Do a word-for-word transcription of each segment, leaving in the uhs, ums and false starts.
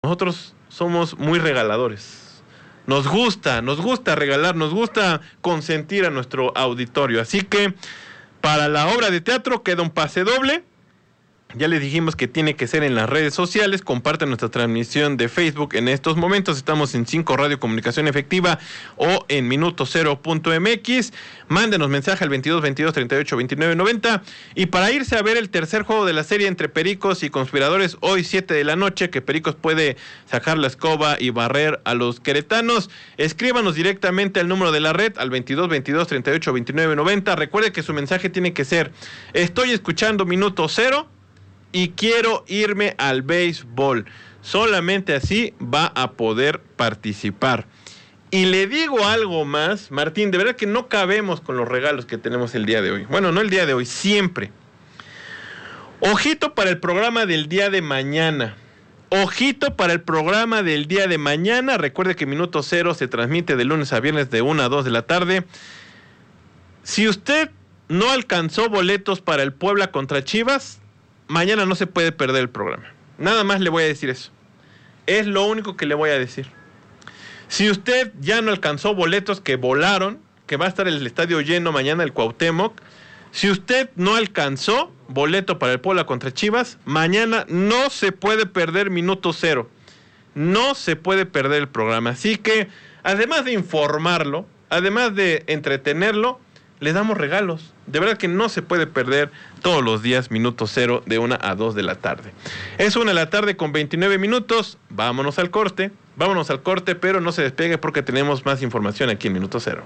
Nosotros somos muy regaladores. Nos gusta, nos gusta regalar, nos gusta consentir a nuestro auditorio. Así que para la obra de teatro queda un pase doble. Ya les dijimos que tiene que ser en las redes sociales. Compartan nuestra transmisión de Facebook en estos momentos. Estamos en cinco Radio Comunicación Efectiva o en minuto cero punto m x. Mándenos mensaje al veintidós veintidós treinta y ocho veintinueve noventa. Y para irse a ver el tercer juego de la serie entre Pericos y Conspiradores, hoy siete de la noche, que Pericos puede sacar la escoba y barrer a los queretanos, escríbanos directamente al número de la red, al veintidós veintidós treinta y ocho veintinueve noventa. Recuerde que su mensaje tiene que ser: estoy escuchando Minuto Cero y quiero irme al béisbol. Solamente así va a poder participar. Y le digo algo más, Martín, de verdad que no cabemos con los regalos que tenemos el día de hoy. Bueno, no el día de hoy, siempre. Ojito para el programa del día de mañana. Ojito para el programa del día de mañana. Recuerde que Minuto Cero se transmite de lunes a viernes de una a dos de la tarde. Si usted no alcanzó boletos para el Puebla contra Chivas, mañana no se puede perder el programa. Nada más le voy a decir eso. Es lo único que le voy a decir. Si usted ya no alcanzó boletos que volaron, que va a estar el estadio lleno mañana el Cuauhtémoc, si usted no alcanzó boleto para el Puebla contra Chivas, mañana no se puede perder Minuto Cero. No se puede perder el programa. Así que, además de informarlo, además de entretenerlo, les damos regalos. De verdad que no se puede perder todos los días Minuto Cero de una a dos de la tarde. Es una de la tarde con veintinueve minutos. Vámonos al corte. Vámonos al corte, pero no se despegue porque tenemos más información aquí en Minuto Cero.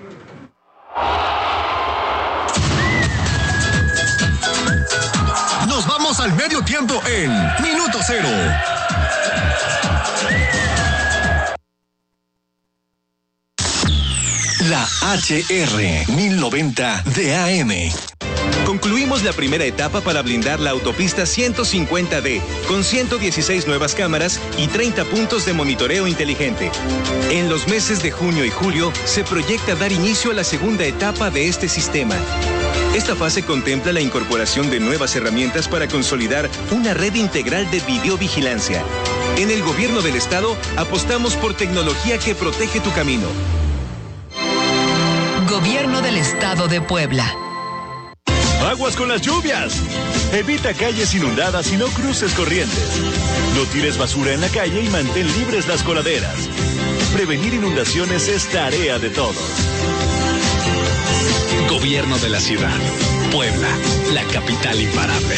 Nos vamos al medio tiempo en Minuto Cero. La H R mil noventa de A M. Concluimos la primera etapa para blindar la autopista ciento cincuenta D, con ciento dieciséis nuevas cámaras y treinta puntos de monitoreo inteligente. En los meses de junio y julio se proyecta dar inicio a la segunda etapa de este sistema. Esta fase contempla la incorporación de nuevas herramientas para consolidar una red integral de videovigilancia. En el gobierno del estado apostamos por tecnología que protege tu camino. Gobierno del Estado de Puebla. Aguas con las lluvias. Evita calles inundadas y no cruces corrientes. No tires basura en la calle y mantén libres las coladeras. Prevenir inundaciones es tarea de todos. Gobierno de la ciudad. Puebla, la capital imparable.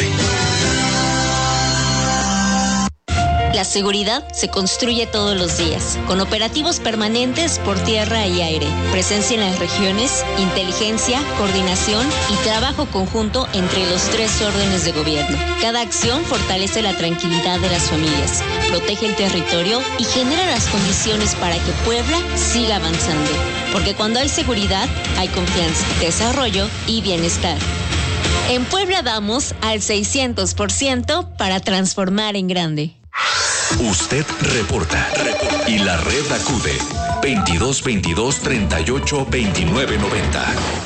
La seguridad se construye todos los días, con operativos permanentes por tierra y aire, presencia en las regiones, inteligencia, coordinación y trabajo conjunto entre los tres órdenes de gobierno. Cada acción fortalece la tranquilidad de las familias, protege el territorio y genera las condiciones para que Puebla siga avanzando. Porque cuando hay seguridad, hay confianza, desarrollo y bienestar. En Puebla damos al seiscientos por ciento para transformar en grande. Usted reporta, reporta y la red acude. veintidós veintidós treinta y ocho veintinueve noventa.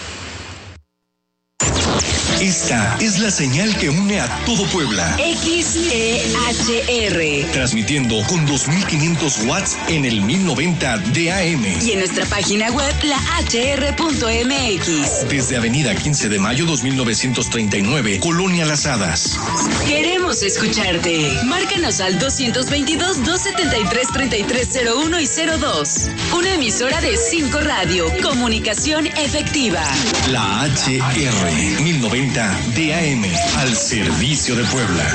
Esta es la señal que une a todo Puebla. X E H R. Transmitiendo con dos mil quinientos watts en el mil noventa de A M. Y en nuestra página web, la h r punto m x. Desde Avenida quince de mayo dos mil novecientos treinta y nueve, Colonia Las Hadas. Queremos escucharte. Márcanos al doscientos veintidós, doscientos setenta y tres, treinta y tres cero uno y cero dos. Una emisora de cinco Radio. Comunicación efectiva. La H R mil noventa de A M, al servicio de Puebla.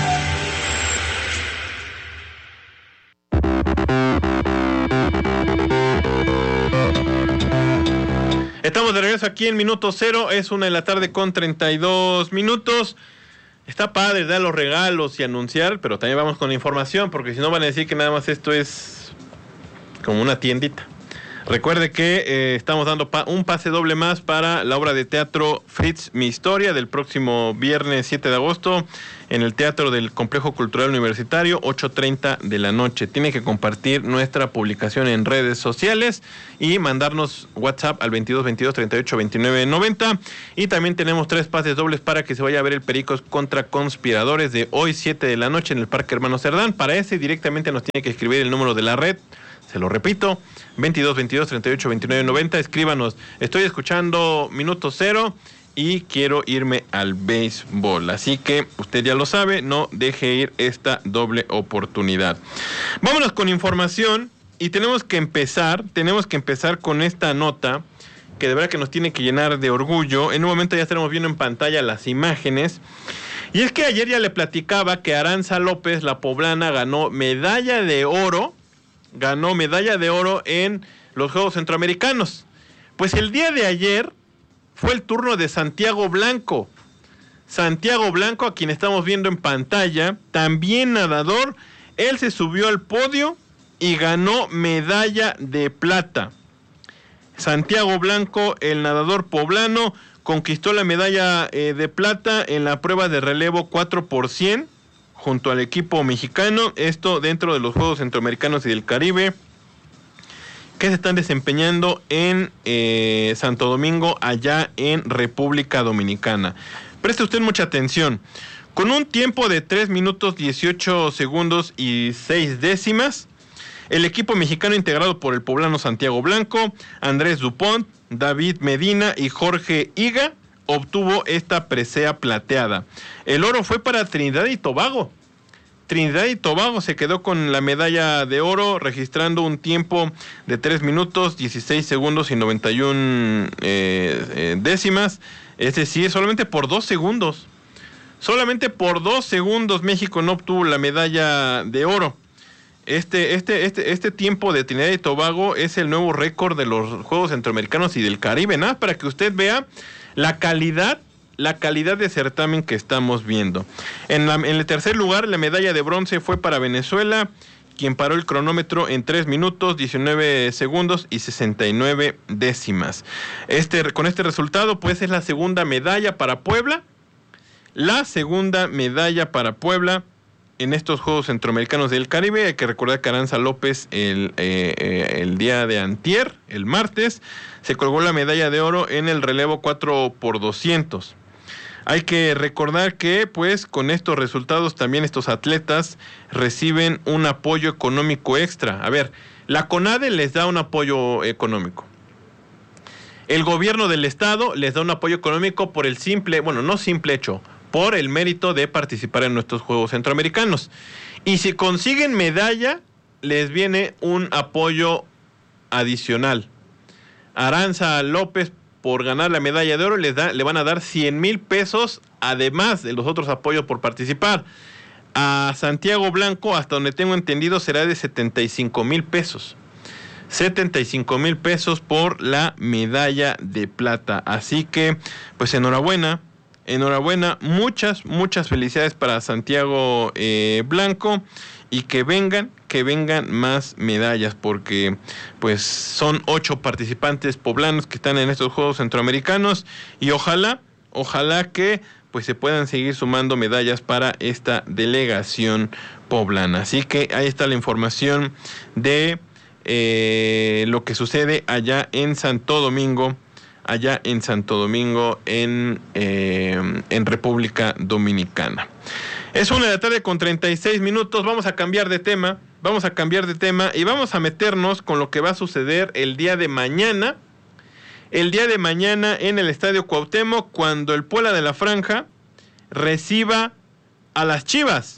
Estamos de regreso aquí en Minuto Cero. Es una de la tarde con treinta y dos minutos. Está padre dar los regalos y anunciar, pero también vamos con la información, porque si no van a decir que nada más esto es como una tiendita. Recuerde que eh, estamos dando pa- un pase doble más para la obra de teatro Fritz, mi historia, del próximo viernes siete de agosto en el Teatro del Complejo Cultural Universitario, ocho treinta de la noche. Tiene que compartir nuestra publicación en redes sociales y mandarnos WhatsApp al veintidós veintidós treinta y ocho veintinueve noventa. Y también tenemos tres pases dobles para que se vaya a ver el Pericos contra Conspiradores de hoy siete de la noche en el Parque Hermano Cerdán. Para ese directamente nos tiene que escribir el número de la red. Se lo repito, veintidós veintidós treinta y ocho veintinueve noventa. Escríbanos, estoy escuchando Minuto Cero y quiero irme al béisbol. Así que usted ya lo sabe, no deje ir esta doble oportunidad. Vámonos con información y tenemos que empezar, tenemos que empezar con esta nota que de verdad que nos tiene que llenar de orgullo. En un momento ya estaremos viendo en pantalla las imágenes. Y es que ayer ya le platicaba que Aranza López, la poblana, ganó medalla de oro, ganó medalla de oro en los Juegos Centroamericanos. Pues el día de ayer fue el turno de Santiago Blanco. Santiago Blanco, a quien estamos viendo en pantalla, también nadador. Él se subió al podio y ganó medalla de plata. Santiago Blanco, el nadador poblano, conquistó la medalla eh, de plata en la prueba de relevo cuatro por cien junto al equipo mexicano. Esto dentro de los Juegos Centroamericanos y del Caribe, que se están desempeñando en eh, Santo Domingo, allá en República Dominicana. Preste usted mucha atención. Con un tiempo de tres minutos dieciocho segundos y seis décimas, el equipo mexicano integrado por el poblano Santiago Blanco, Andrés Dupont, David Medina y Jorge Higa obtuvo esta presea plateada. El oro fue para Trinidad y Tobago. Trinidad y Tobago se quedó con la medalla de oro, registrando un tiempo de tres minutos, dieciséis segundos y noventa y una eh, eh, décimas, es decir, solamente por dos segundos. Solamente por dos segundos México no obtuvo la medalla de oro. Este, este, este, este tiempo de Trinidad y Tobago es el nuevo récord de los Juegos Centroamericanos y del Caribe, nada para que usted vea la calidad la calidad de certamen que estamos viendo. En, la, en el tercer lugar, la medalla de bronce fue para Venezuela, quien paró el cronómetro en tres minutos, diecinueve segundos y sesenta y nueve décimas. Este, con este resultado, pues es la segunda medalla para Puebla, la segunda medalla para Puebla en estos Juegos Centroamericanos del Caribe. Hay que recordar que Aranza López el, eh, eh, el día de antier, el martes, se colgó la medalla de oro en el relevo cuatro por doscientos. Hay que recordar que, pues, con estos resultados también estos atletas reciben un apoyo económico extra. A ver, la CONADE les da un apoyo económico. El gobierno del estado les da un apoyo económico por el simple, bueno, no simple hecho, por el mérito de participar en nuestros Juegos Centroamericanos. Y si consiguen medalla, les viene un apoyo adicional. Aranza López, por ganar la medalla de oro, les da, le van a dar cien mil pesos, además de los otros apoyos por participar. A Santiago Blanco, hasta donde tengo entendido, será de setenta y cinco mil pesos. setenta y cinco mil pesos por la medalla de plata. Así que, pues enhorabuena, enhorabuena, muchas, muchas felicidades para Santiago eh, Blanco, y que vengan, que vengan más medallas, porque pues son ocho participantes poblanos que están en estos Juegos Centroamericanos, y ojalá, ojalá que pues se puedan seguir sumando medallas para esta delegación poblana. Así que ahí está la información de eh, lo que sucede allá en Santo Domingo, allá en Santo Domingo, en, eh, en República Dominicana. Es una de la tarde con treinta y seis minutos, vamos a cambiar de tema, vamos a cambiar de tema y vamos a meternos con lo que va a suceder el día de mañana, el día de mañana en el Estadio Cuauhtémoc, cuando el Puebla de la Franja reciba a las Chivas.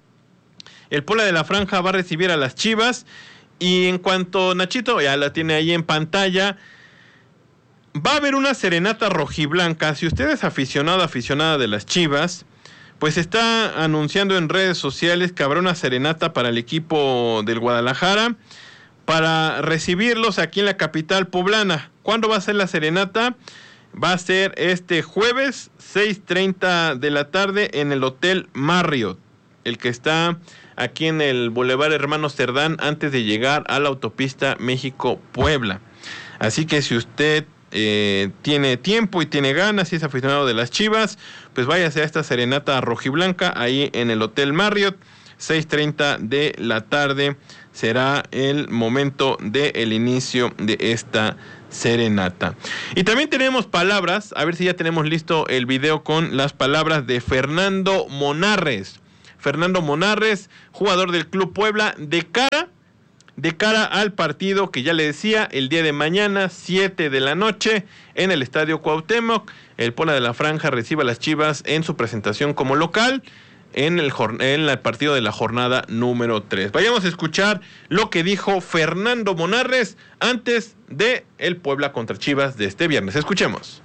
El Puebla de la Franja va a recibir a las Chivas, y en cuanto Nachito ya la tiene ahí en pantalla, va a haber una serenata rojiblanca. Si usted es aficionado, aficionada de las Chivas, pues está anunciando en redes sociales que habrá una serenata para el equipo del Guadalajara para recibirlos aquí en la capital poblana. ¿Cuándo va a ser la serenata? Va a ser este jueves, seis treinta de la tarde, en el Hotel Marriott, el que está aquí en el Boulevard Hermano Cerdán, antes de llegar a la autopista México-Puebla. Así que si usted eh, tiene tiempo y tiene ganas y es aficionado de las Chivas, pues váyase a esta serenata rojiblanca ahí en el Hotel Marriott, seis treinta de la tarde será el momento del inicio de esta serenata. Y también tenemos palabras, a ver si ya tenemos listo el video con las palabras de Fernando Monarres. Fernando Monarres, jugador del Club Puebla, de cara, de cara al partido que ya le decía, el día de mañana, siete de la noche, en el Estadio Cuauhtémoc. El Puebla de la Franja recibe a las Chivas en su presentación como local, en el, en el partido de la jornada número tres. Vayamos a escuchar lo que dijo Fernando Monarres antes de el Puebla contra Chivas de este viernes. Escuchemos.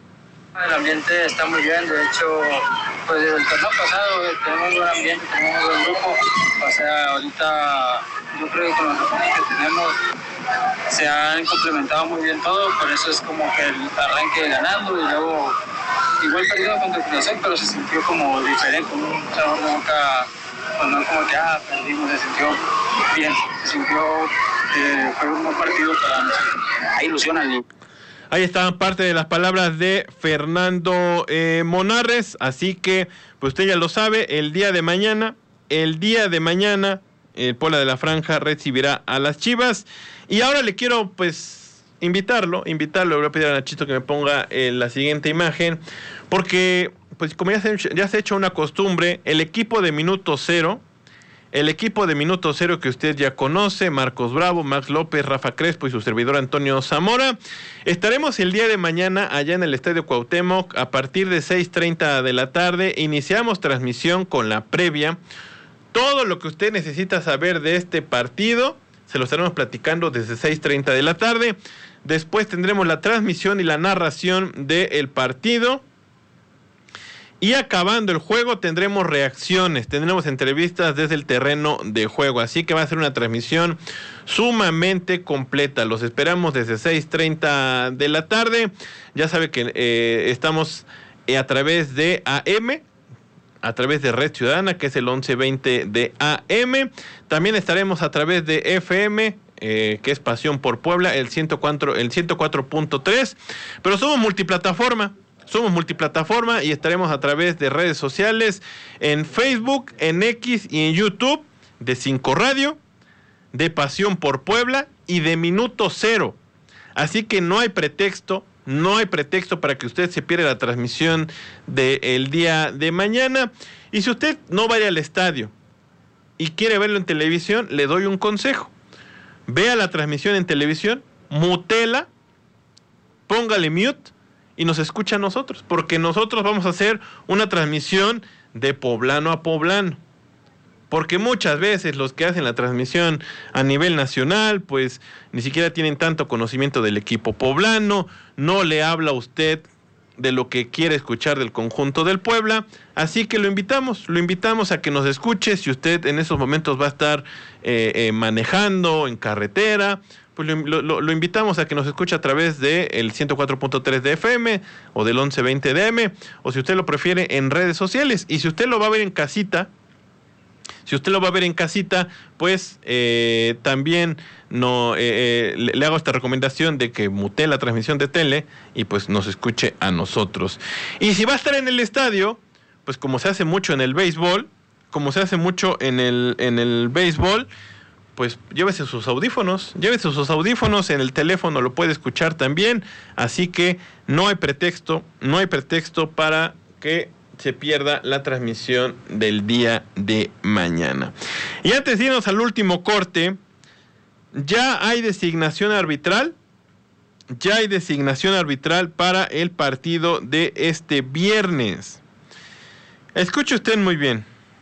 El ambiente está muy bien, de hecho, pues desde el torneo pasado eh, tenemos un buen ambiente, tenemos un buen grupo, o sea, ahorita yo creo que con los recursos que tenemos se han complementado muy bien todo, por eso es como que el arranque ganando y luego igual perdido contra Cruz Azul, pero se sintió como diferente, con un sabor de boca, pues no como que ah, perdimos, se sintió bien, se sintió que fue un buen partido para nosotros. Hay ilusión al niño. Ahí estaban parte de las palabras de Fernando eh, Monarres, así que pues usted ya lo sabe, el día de mañana, el día de mañana, el Puebla de la Franja recibirá a las Chivas. Y ahora le quiero pues invitarlo, invitarlo, le voy a pedir a Nachito que me ponga eh, la siguiente imagen, porque pues como ya se, ya se ha hecho una costumbre, el equipo de Minuto Cero, el equipo de Minuto Cero que usted ya conoce, Marcos Bravo, Max López, Rafa Crespo y su servidor Antonio Zamora, estaremos el día de mañana allá en el Estadio Cuauhtémoc a partir de seis treinta de la tarde. Iniciamos transmisión con la previa. Todo lo que usted necesita saber de este partido se lo estaremos platicando desde seis treinta de la tarde. Después tendremos la transmisión y la narración del partido. Y acabando el juego tendremos reacciones, tendremos entrevistas desde el terreno de juego, así que va a ser una transmisión sumamente completa. Los esperamos desde seis treinta de la tarde. Ya sabe que eh, estamos eh, a través de A M, a través de Red Ciudadana, que es el once veinte de A M. También estaremos a través de F M, eh, que es Pasión por Puebla, el ciento cuatro, el ciento cuatro punto tres. Pero somos multiplataforma. Somos multiplataforma y estaremos a través de redes sociales, en Facebook, en X y en YouTube, de Cinco Radio, de Pasión por Puebla y de Minuto Cero. Así que no hay pretexto, no hay pretexto para que usted se pierda la transmisión del día de mañana. Y si usted no vaya al estadio y quiere verlo en televisión, le doy un consejo. Vea la transmisión en televisión, mutela, póngale mute, y nos escucha a nosotros, porque nosotros vamos a hacer una transmisión de poblano a poblano, porque muchas veces los que hacen la transmisión a nivel nacional, pues ni siquiera tienen tanto conocimiento del equipo poblano, no le habla a usted de lo que quiere escuchar del conjunto del Puebla, así que lo invitamos, lo invitamos a que nos escuche. Si usted en esos momentos va a estar eh, eh, manejando en carretera, pues lo, lo, lo invitamos a que nos escuche a través del ciento cuatro punto tres de F M o del once veinte de A M, o si usted lo prefiere en redes sociales. Y si usted lo va a ver en casita, si usted lo va a ver en casita, pues eh, también no eh, eh, le, le hago esta recomendación de que mutee la transmisión de tele y pues nos escuche a nosotros. Y si va a estar en el estadio, pues como se hace mucho en el béisbol, como se hace mucho en el, en el béisbol, pues llévese sus audífonos, llévese sus audífonos, en el teléfono lo puede escuchar también, así que no hay pretexto, no hay pretexto para que se pierda la transmisión del día de mañana. Y antes de irnos al último corte, ya hay designación arbitral, ya hay designación arbitral para el partido de este viernes. Escuche usted muy bien.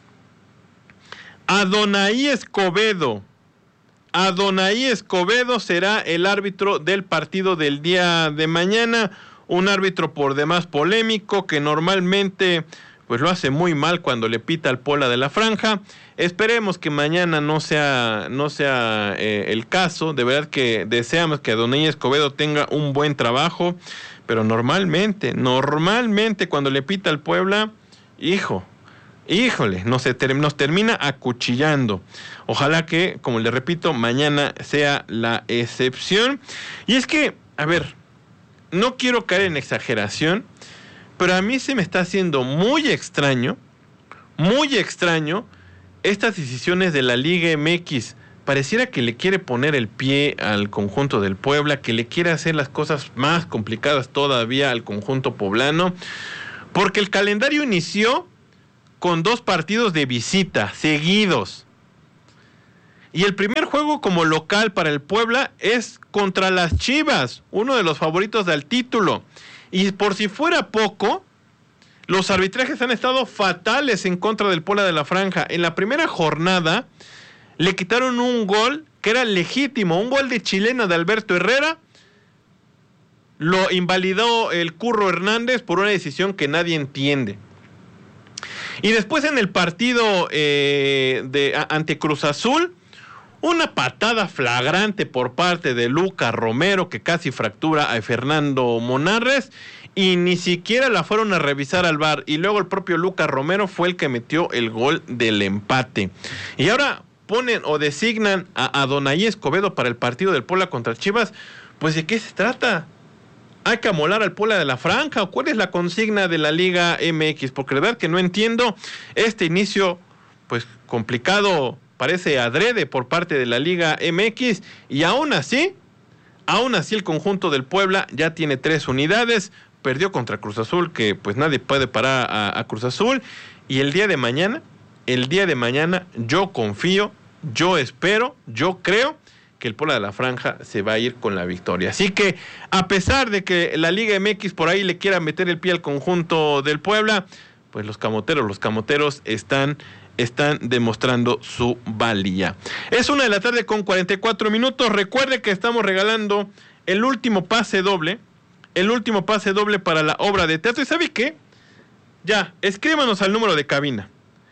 Adonai Escobedo, Adonai Escobedo será el árbitro del partido del día de mañana, un árbitro por demás polémico que normalmente pues lo hace muy mal cuando le pita al Puebla de la Franja. Esperemos que mañana no sea no sea eh, el caso. De verdad que deseamos que Adonai Escobedo tenga un buen trabajo, pero normalmente, normalmente cuando le pita al Puebla, hijo, híjole, nos, se ter- nos termina acuchillando. Ojalá que, como le repito, mañana sea la excepción. Y es que, a ver, no quiero caer en exageración, pero a mí se me está haciendo muy extraño, muy extraño, estas decisiones de la Liga M X. Pareciera que le quiere poner el pie al conjunto del Puebla, que le quiere hacer las cosas más complicadas todavía al conjunto poblano, porque el calendario inició con dos partidos de visita seguidos. Y el primer juego como local para el Puebla es contra las Chivas, uno de los favoritos del título. Y por si fuera poco, los arbitrajes han estado fatales en contra del Puebla de la Franja. En la primera jornada le quitaron un gol que era legítimo, un gol de chilena de Alberto Herrera. Lo invalidó el Curro Hernández por una decisión que nadie entiende. Y después en el partido eh, de, a, ante Cruz Azul, una patada flagrante por parte de Luca Romero que casi fractura a Fernando Monarres y ni siquiera la fueron a revisar al V A R. Y luego el propio Luca Romero fue el que metió el gol del empate. Y ahora ponen o designan a Adonai Escobedo para el partido del Puebla contra Chivas. Pues ¿de qué se trata? ¿Hay que amolar al Puebla de la Franja? ¿O cuál es la consigna de la Liga M X? Porque la verdad que no entiendo este inicio, pues complicado, parece adrede por parte de la Liga M X. Y aún así, aún así el conjunto del Puebla ya tiene tres unidades. Perdió contra Cruz Azul, que pues nadie puede parar a, a Cruz Azul. Y el día de mañana, el día de mañana yo confío, yo espero, yo creo que el Puebla de la Franja se va a ir con la victoria. Así que, a pesar de que la Liga M X por ahí le quiera meter el pie al conjunto del Puebla, pues los camoteros, los camoteros están, están demostrando su valía. Es una de la tarde con cuarenta y cuatro minutos. Recuerde que estamos regalando el último pase doble, el último pase doble para la obra de teatro. ¿Y sabe qué? Ya, escríbanos al número de cabina.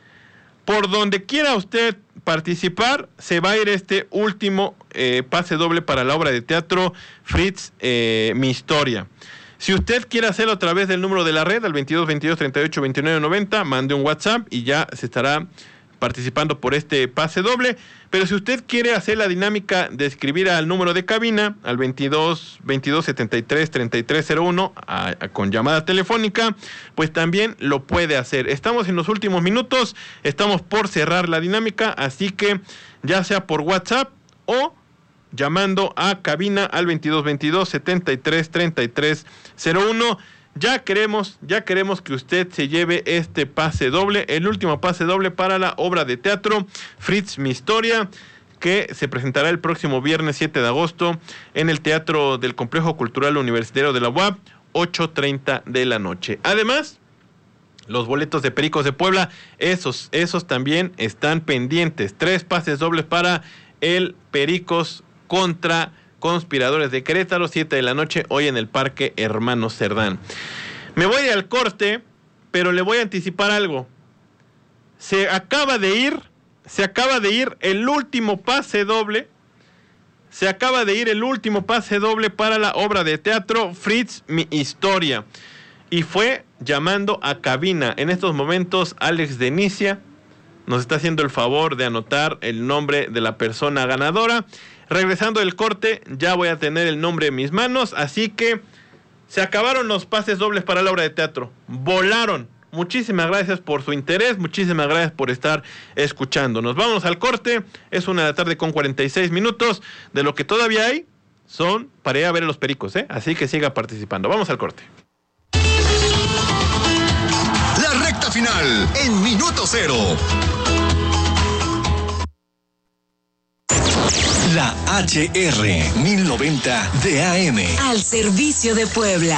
Por donde quiera usted participar, se va a ir este último eh, pase doble para la obra de teatro Fritz, eh, Mi Historia. Si usted quiere hacerlo a través del número de la red, al veintidós veintidós treinta y ocho veintinueve noventa, mande un WhatsApp y ya se estará participando por este pase doble. Pero si usted quiere hacer la dinámica de escribir al número de cabina, al veintidós veintidós setenta y tres treinta y tres cero uno, a, a, con llamada telefónica, pues también lo puede hacer. Estamos en los últimos minutos, estamos por cerrar la dinámica, así que ya sea por WhatsApp o llamando a cabina al veintidós veintidós setenta y tres treinta y tres cero uno. Ya queremos, ya queremos que usted se lleve este pase doble, el último pase doble para la obra de teatro Fritz, Mi Historia, que se presentará el próximo viernes siete de agosto en el Teatro del Complejo Cultural Universitario de la U A P, ocho treinta de la noche. Además, los boletos de Pericos de Puebla, esos, esos también están pendientes. Tres pases dobles para el Pericos contra Conspiradores de Querétaro, siete de la noche, hoy en el Parque Hermanos Cerdán. Me voy al corte, pero le voy a anticipar algo. Se acaba de ir, se acaba de ir el último pase doble, se acaba de ir el último pase doble para la obra de teatro Fritz, Mi Historia. Y fue llamando a cabina. En estos momentos, Alex Denicia nos está haciendo el favor de anotar el nombre de la persona ganadora. Regresando del corte, ya voy a tener el nombre en mis manos, así que se acabaron los pases dobles para la obra de teatro. Volaron. Muchísimas gracias por su interés, muchísimas gracias por estar escuchándonos. Vámonos al corte, es una de la tarde con cuarenta y seis minutos. De lo que todavía hay, son para ir a ver a los Pericos, ¿eh? Así que siga participando. Vamos al corte. La recta final, en Minuto Cero. La H R mil noventa de A M. Al servicio de Puebla.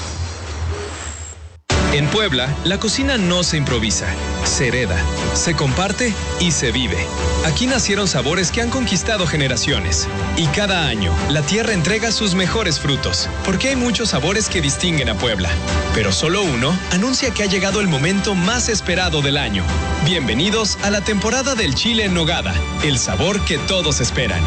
En Puebla, la cocina no se improvisa, se hereda, se comparte y se vive. Aquí nacieron sabores que han conquistado generaciones. Y cada año, la tierra entrega sus mejores frutos, porque hay muchos sabores que distinguen a Puebla. Pero solo uno anuncia que ha llegado el momento más esperado del año. Bienvenidos a la temporada del chile en nogada, el sabor que todos esperan.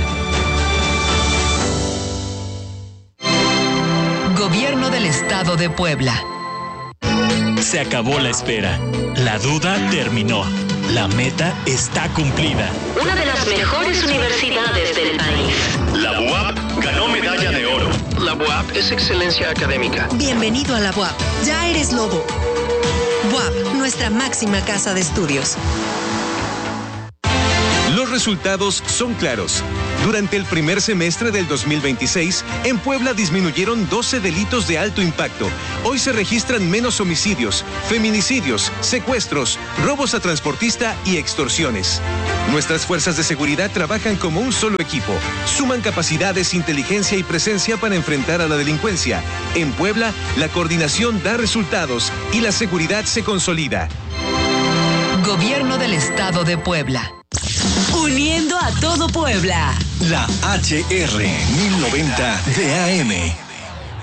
Gobierno del Estado de Puebla. Se acabó la espera. La duda terminó. La meta está cumplida. Una de las mejores universidades del país. La U A P ganó medalla de oro. La U A P es excelencia académica. Bienvenido a la U A P. Ya eres lobo. U A P, nuestra máxima casa de estudios. Los resultados son claros. Durante el primer semestre del dos mil veintiséis, en Puebla disminuyeron doce delitos de alto impacto. Hoy se registran menos homicidios, feminicidios, secuestros, robos a transportista y extorsiones. Nuestras fuerzas de seguridad trabajan como un solo equipo. Suman capacidades, inteligencia y presencia para enfrentar a la delincuencia. En Puebla, la coordinación da resultados y la seguridad se consolida. Gobierno del Estado de Puebla. Uniendo a todo Puebla. La H R mil noventa de A M.